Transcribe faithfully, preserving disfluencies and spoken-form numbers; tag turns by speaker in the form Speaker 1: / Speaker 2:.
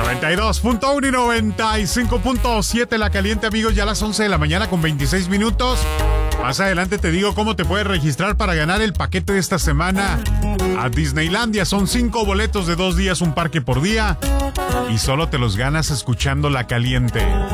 Speaker 1: noventa y dos punto uno y noventa y cinco punto siete La Caliente, amigos, ya a las once de la mañana con veintiséis minutos. Más adelante te digo cómo te puedes registrar para ganar el paquete de esta semana a Disneylandia. Son cinco boletos de dos días, un parque por día. Y solo te los ganas escuchando La Caliente.